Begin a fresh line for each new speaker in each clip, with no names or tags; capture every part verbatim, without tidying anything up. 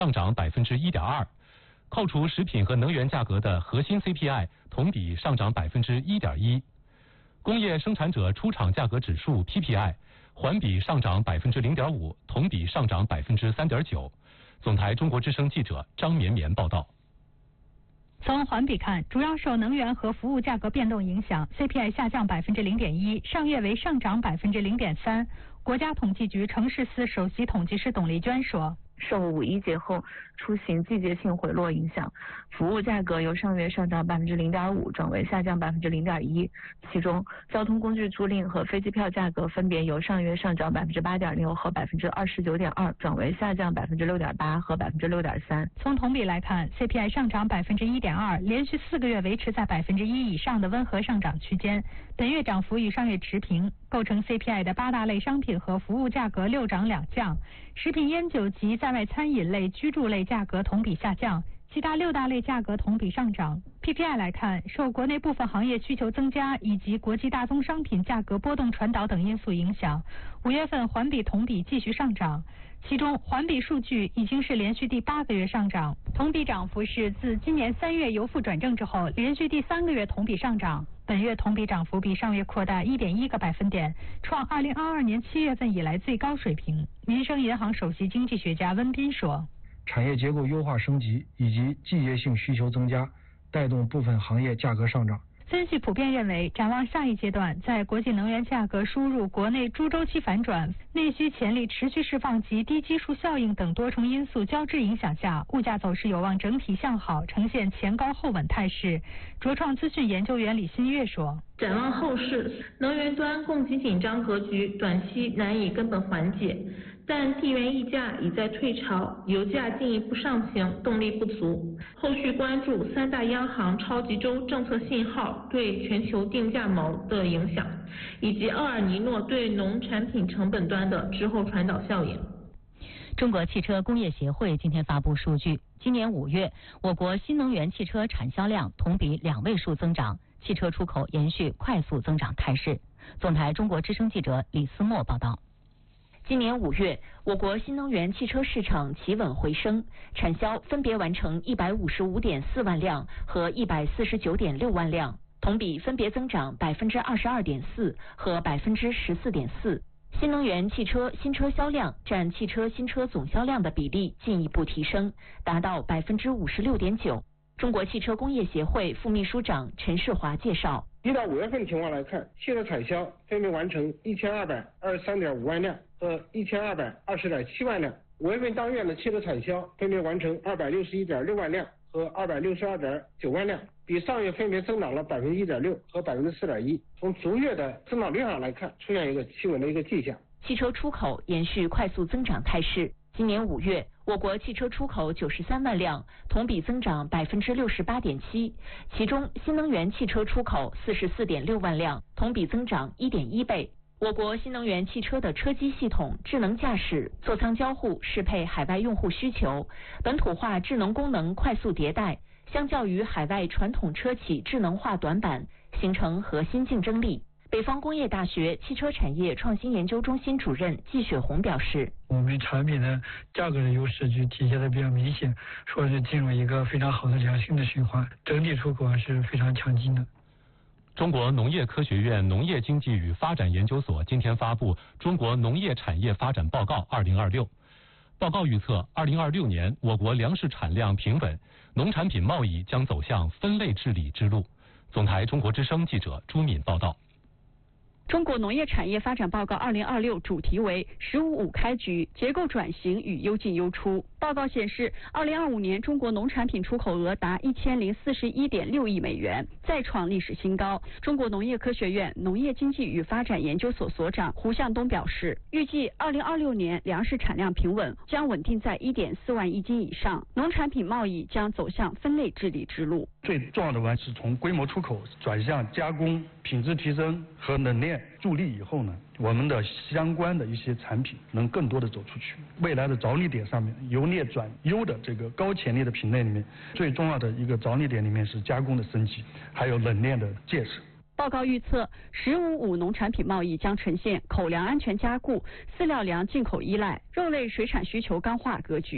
上涨百分之一点二，扣除食品和能源价格的核心 C P I 同比上涨百分之一点一。工业生产者出厂价格指数 P P I 环比上涨百分之零点五，同比上涨百分之三点九。总台中国之声记者张绵绵报道。
从环比看，主要受能源和服务价格变动影响 ，C P I 下降百分之零点一，上月为上涨百分之零点三。国家统计局城市司首席统计师董丽娟说。
受五一节后出行季节性回落影响，服务价格由上月上涨百分之零点五转为下降百分之零点一。其中，交通工具租赁和飞机票价格分别由上月上涨百分之八点六和百分之二十九点二转为下降百分之六点八和百分之六点三。
从同比来看 ，C P I 上涨百分之一点二，连续四个月维持在百分之一以上的温和上涨区间。本月涨幅与上月持平，构成 C P I 的八大类商品和服务价格六涨两降，食品烟酒及在外餐饮类、居住类价格同比下降，其他六大类价格同比上涨。P P I 来看，受国内部分行业需求增加以及国际大宗商品价格波动传导等因素影响，五月份环比同比继续上涨。其中环比数据已经是连续第八个月上涨，同比涨幅是自今年三月由负转正之后连续第三个月同比上涨。本月同比涨幅比上月扩大 一点一个百分点，创二零二二年七月份以来最高水平。民生银行首席经济学家温彬说，
产业结构优化升级以及季节性需求增加，带动部分行业价格上涨。
分析普遍认为，展望下一阶段，在国际能源价格输入、国内猪周期反转、内需潜力持续释放及低基数效应等多重因素交织影响下，物价走势有望整体向好，呈现前高后稳态势。卓创资讯研究员李新月说，
展望后市，能源端供给紧张格局短期难以根本缓解，但地缘溢价已在退潮，油价进一步上行，动力不足。后续关注三大央行超级周政策信号对全球定价锚的影响，以及厄尔尼诺对农产品成本端的滞后传导效应。
中国汽车工业协会今天发布数据，今年五月，我国新能源汽车产销量同比两位数增长，汽车出口延续快速增长态势。总台中国之声记者李思墨报道。
今年五月，我国新能源汽车市场企稳回升，产销分别完成一百五十五点四万辆和一百四十九点六万辆，同比分别增长百分之二十二点四和百分之十四点四。新能源汽车新车销量占汽车新车总销量的比例进一步提升，达到百分之五十六点九。中国汽车工业协会副秘书长陈世华介绍，
一到五月份情况来看，汽车产销分别完成一千二百二十三点五万辆和一千二百二十点七万辆。五月份当月的汽车产销分别完成二百六十一点六万辆和二百六十二点九万辆，比上月分别增长了百分之一点六和百分之四点一。从逐月的增长率上来看，出现一个企稳的一个迹象。
汽车出口延续快速增长态势。今年五月，我国汽车出口九十三万辆，同比增长百分之六十八点七，其中新能源汽车出口四十四点六万辆，同比增长一点一倍。我国新能源汽车的车机系统、智能驾驶、座舱交互适配海外用户需求，本土化智能功能快速迭代，相较于海外传统车企智能化短板，形成核心竞争力。北方工业大学汽车产业创新研究中心主任季雪红表示，
我们产品的价格的优势就体现的比较明显，说是进入一个非常好的良性的循环，整体出口还是非常强劲的。
中国农业科学院农业经济与发展研究所今天发布《中国农业产业发展报告二零二六》。报告预测，二零二六年我国粮食产量平稳，农产品贸易将走向分类治理之路。总台中国之声记者朱敏报道。
中国农业产业发展报告二零二六主题为“十五五开局，结构转型与优进优出”。报告显示，二零二五年中国农产品出口额达一千零四十一点六亿美元，再创历史新高。中国农业科学院农业经济与发展研究所所长胡向东表示，预计二零二六年粮食产量平稳，将稳定在一点四万亿斤以上，农产品贸易将走向分类治理之路。
最重要的完是从规模出口转向加工、品质提升和冷链助力以后呢，我们的相关的一些产品能更多的走出去。未来的着力点上面，由劣转优的这个高潜力的品类里面，最重要的一个着力点里面是加工的升级，还有冷链的建设。
报告预测，十五五农产品贸易将呈现口粮安全加固、饲料粮进口依赖、肉类水产需求刚化格局。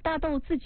大豆自己